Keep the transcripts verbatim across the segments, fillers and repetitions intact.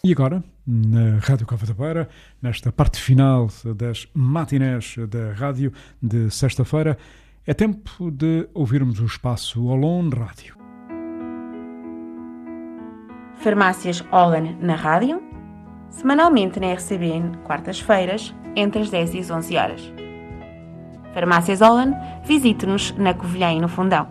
E agora, na Rádio Cova da Beira, nesta parte final das matinés da rádio de sexta-feira, é tempo de ouvirmos o espaço Olon Rádio. Farmácias Olan na rádio, semanalmente na R C B N, quartas-feiras, entre as dez e as onze horas. Farmácias Olan, visite-nos na Covilhã e no Fundão.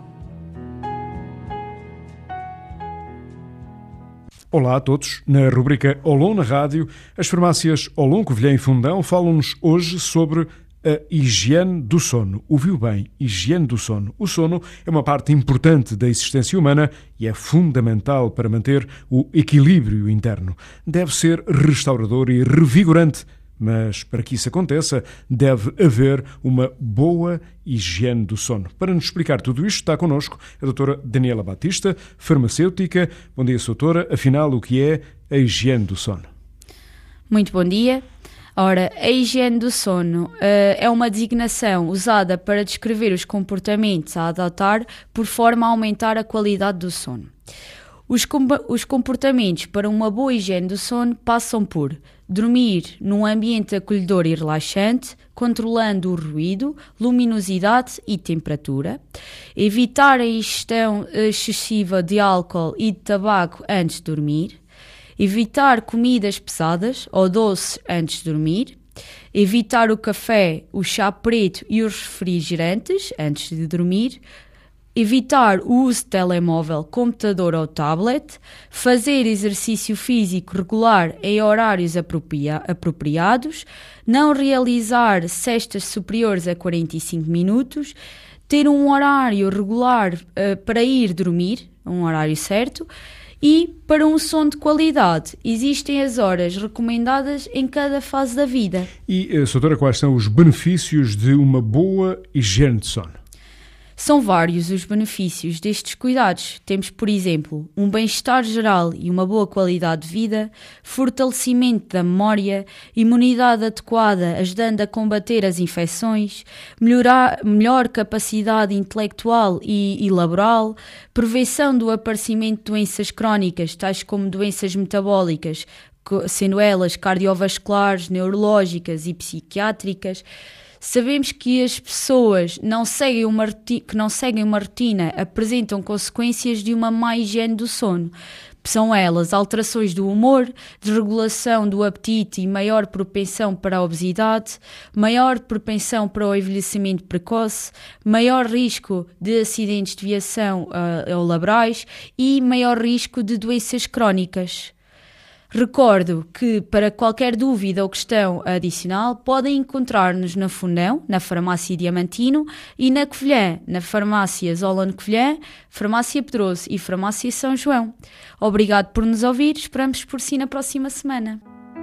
Olá a todos. Na rubrica Olon na rádio, as farmácias Olon, Covilhã e Fundão falam-nos hoje sobre a higiene do sono. Ouviu bem, higiene do sono. O sono é uma parte importante da existência humana e é fundamental para manter o equilíbrio interno. Deve ser restaurador e revigorante, mas para que isso aconteça, deve haver uma boa higiene do sono. Para nos explicar tudo isto, está connosco a doutora Daniela Batista, farmacêutica. Bom dia, doutora. Afinal, o que é a higiene do sono? Muito bom dia. Ora, a higiene do sono uh, é uma designação usada para descrever os comportamentos a adotar por forma a aumentar a qualidade do sono. Os, com- os comportamentos para uma boa higiene do sono passam por dormir num ambiente acolhedor e relaxante, controlando o ruído, luminosidade e temperatura, evitar a ingestão excessiva de álcool e de tabaco antes de dormir, evitar comidas pesadas ou doces antes de dormir, evitar o café, o chá preto e os refrigerantes antes de dormir, evitar o uso de telemóvel, computador ou tablet, fazer exercício físico regular em horários apropria- apropriados, não realizar cestas superiores a quarenta e cinco minutos, ter um horário regular uh, para ir dormir, um horário certo. E, para um sono de qualidade, existem as horas recomendadas em cada fase da vida. E, doutora, quais são os benefícios de uma boa higiene de sono? São vários os benefícios destes cuidados. Temos, por exemplo, um bem-estar geral e uma boa qualidade de vida, fortalecimento da memória, imunidade adequada ajudando a combater as infecções, melhorar, melhor capacidade intelectual e, e laboral, prevenção do aparecimento de doenças crónicas, tais como doenças metabólicas, sendo elas cardiovasculares, neurológicas e psiquiátricas. Sabemos que as pessoas não seguem uma, que não seguem uma rotina apresentam consequências de uma má higiene do sono. São elas alterações do humor, desregulação do apetite e maior propensão para a obesidade, maior propensão para o envelhecimento precoce, maior risco de acidentes de viação uh, ou laborais e maior risco de doenças crónicas. Recordo que, para qualquer dúvida ou questão adicional, podem encontrar-nos na Fundão, na Farmácia Diamantino, e na Covilhã, na Farmácias Olan Covilhã, Farmácia Pedroso e Farmácia São João. Obrigado por nos ouvir, esperamos por si na próxima semana.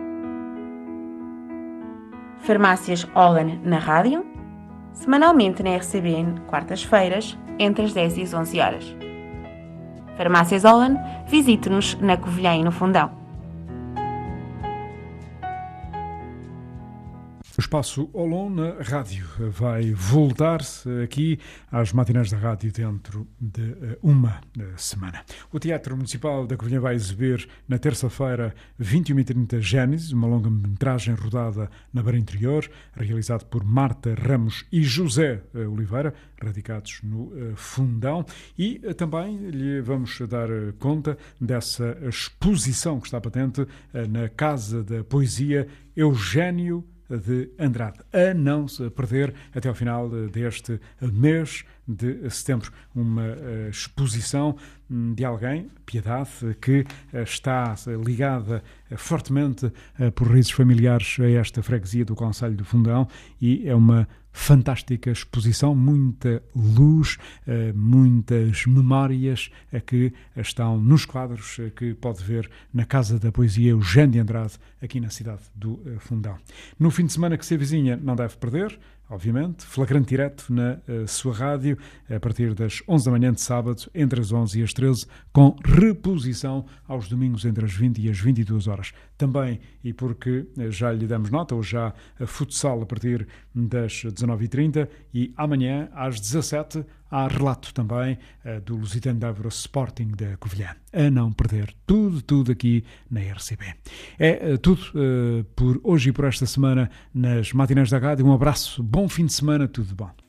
Farmácias Olan na rádio, semanalmente na R C B N, quartas-feiras, entre as dez e as onze horas. Farmácias Olan, visite-nos na Covilhã e no Fundão. O espaço Olon na rádio vai voltar-se aqui às matinés da rádio dentro de uma semana. O Teatro Municipal da Covilhã vai exibir na terça-feira, vinte e uma e trinta, Gênesis, uma longa-metragem rodada na Beira Interior, realizado por Marta Ramos e José Oliveira, radicados no Fundão. E também lhe vamos dar conta dessa exposição que está patente na Casa da Poesia Eugênio de Andrade, a não se perder até ao final deste mês de setembro. Uma exposição de alguém, Piedade, que está ligada fortemente por raízes familiares a esta freguesia do Concelho do Fundão, e é uma fantástica exposição, muita luz, muitas memórias que estão nos quadros que pode ver na Casa da Poesia Eugênio de Andrade, aqui na cidade do Fundão. No fim de semana que se avizinha, não deve perder, obviamente, flagrante direto na uh, sua rádio, a partir das onze da manhã de sábado, entre as onze e as treze, com reposição aos domingos entre as vinte e as vinte e duas horas. Também, e porque uh, já lhe damos nota, ou já a futsal a partir das dezenove e trinta, e amanhã às dezassete há relato também uh, do Lusitano de Évora Sporting da Covilhã. A não perder tudo, tudo aqui na R C B. É uh, tudo uh, por hoje e por esta semana nas Matinés da Rádio. Um abraço, bom fim de semana, tudo bom.